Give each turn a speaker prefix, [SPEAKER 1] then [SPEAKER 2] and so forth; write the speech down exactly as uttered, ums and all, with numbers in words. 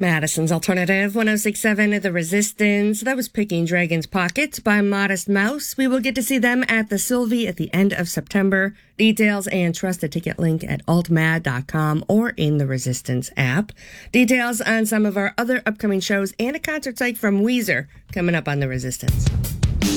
[SPEAKER 1] Madison's Alternative one oh six point seven, The Resistance. That was Picking Dragon's Pocket by Modest Mouse. We will get to see them at the Sylvie at the end of September. Details and trust the ticket link at alt mad dot com or in the Resistance app. Details on some of our other upcoming shows and a concert site from Weezer coming up on The Resistance.